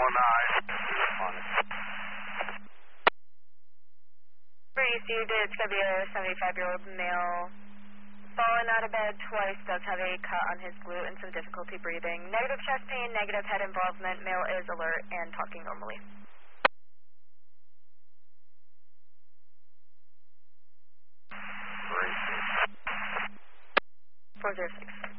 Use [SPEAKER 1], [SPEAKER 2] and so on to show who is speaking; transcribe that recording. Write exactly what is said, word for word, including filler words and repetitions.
[SPEAKER 1] nine. Responded.
[SPEAKER 2] Received, it's going to be a seventy-five-year-old male. Fallen out of bed twice, does have a cut on his glute and some difficulty breathing. Negative chest pain, negative head involvement. Male is alert and talking normally. four zero six.